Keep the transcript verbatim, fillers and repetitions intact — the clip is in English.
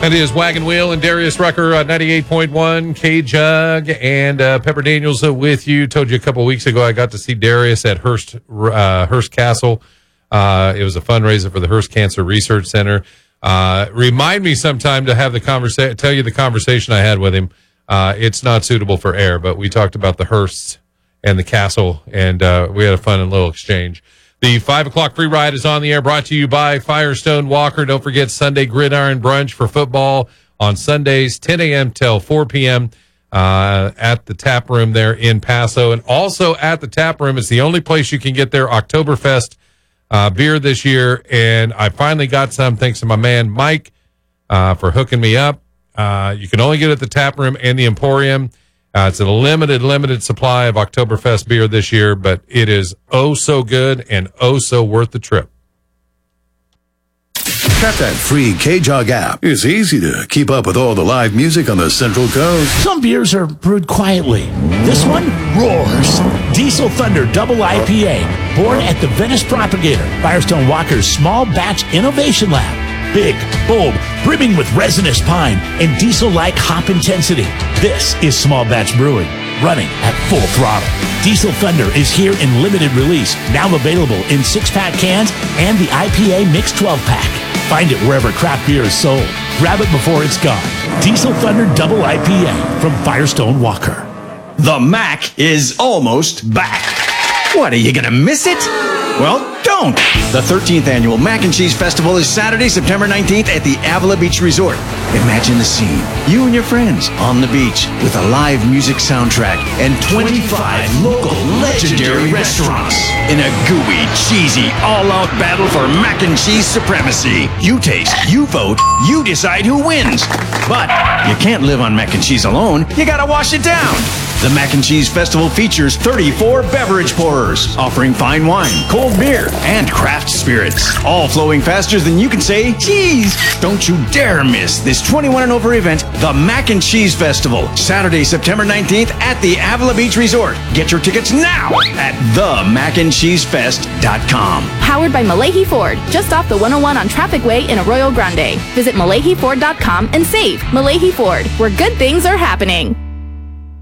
That is Wagon Wheel and Darius Rucker on ninety-eight point one K-Jug and uh, Pepper Daniels uh, with you. Told you a couple weeks ago I got to see Darius at Hearst uh, Hearst Castle. Uh, it was a fundraiser for the Hearst Cancer Research Center. Uh, remind me sometime to have the conversation, tell you the conversation I had with him. Uh, it's not suitable for air, but we talked about the Hearst and the Castle, and uh, we had a fun and little exchange. The five o'clock free ride is on the air, brought to you by Firestone Walker. Don't forget Sunday Gridiron Brunch for football on Sundays, ten a.m. till four p.m. Uh, at the tap room there in Paso. And also at the tap room, it's the only place you can get their Oktoberfest uh, beer this year. And I finally got some, thanks to my man Mike uh, for hooking me up. Uh, you can only get it at the tap room and the Emporium. Uh, it's a limited, limited supply of Oktoberfest beer this year, but it is oh so good and oh so worth the trip. Got that free K-Jug app. It's easy to keep up with all the live music on the Central Coast. Some beers are brewed quietly. This one roars. Diesel Thunder Double I P A, born at the Venice Propagator, Firestone Walker's small batch innovation lab. Big, bold, brimming with resinous pine and diesel-like hop intensity. This is small batch brewing, running at full throttle. Diesel Thunder is here in limited release, now available in six-pack cans and the I P A Mix twelve pack. Find it wherever craft beer is sold. Grab it before it's gone. Diesel Thunder Double I P A from Firestone Walker. The Mac is almost back. What, are you going to miss it? Well, don't. The thirteenth Annual Mac and Cheese Festival is Saturday, September nineteenth at the Avila Beach Resort. Imagine the scene. You and your friends on the beach with a live music soundtrack and twenty-five local legendary restaurants in a gooey, cheesy, all-out battle for mac and cheese supremacy. You taste, you vote, you decide who wins. But you can't live on mac and cheese alone. You gotta wash it down. The Mac and Cheese Festival features thirty-four beverage pourers, offering fine wine, cold beer, and craft spirits, all flowing faster than you can say cheese. Don't you dare miss this twenty-one and over event, the Mac and Cheese Festival, Saturday, September nineteenth at the Avila Beach Resort. Get your tickets now at the mac and cheese fest dot com. Powered by Malahi Ford, just off the one oh one on Traffic Way in Arroyo Grande. Visit malahi ford dot com and save. Malahi Ford, where good things are happening.